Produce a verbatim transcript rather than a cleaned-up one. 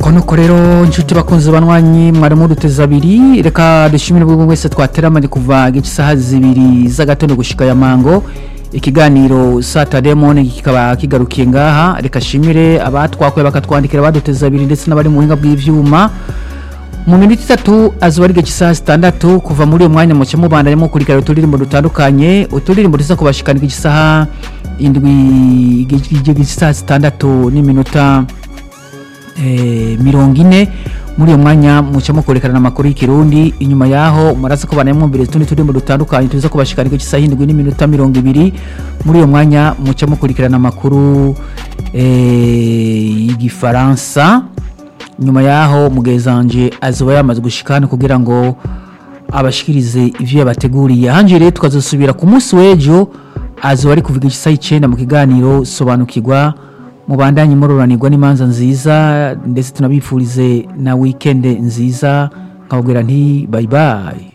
nuko rero inshuti bakunze banwanyi mwari muduteza abiri reka dushimire bwo wese twateramanye kuva gisaha zibiri z'agatondo gushika ya mango ikiganiro Saturday morning kikaba kigarukiye ngaha reka shimire abatwakwe bakatwandikira baduteza abiri ndetse n'abari mu buhinga bw'ivyuma mu minota itatu azuba ari gisaha sitandatu kuva muri uyo mwanya mu cyamubandanye mu kurikira uturirimbo dutandukanye uturirimbo tuza kubashikana gisaha indwi gisaha sitandatu n'iminota eh mirongo ine muri uyo mwanya mucamo kurekerana amakuru y'ikirundi inyuma yaho muraza ko banayemwumvire tundi turimbo dutandukanye tuza kubashikana gisaha indwi n'iminota mirongo ibiri muri uyo mwanya mucamo kurekerana amakuru eh y'igifaransa nyuma yaho mugezanje azuba yamaze gushikana kugira ngo abashikirize ivyo yabateguriye hanje rero tukazosubira ku munsi wejo azuba ari kuvuga isaha icenda mu kiganiro sobanukirwa mubandanye muroranirwa n'imanza nziza ndetse tunabifurize na weekend nziza nkabwira nti bye bye.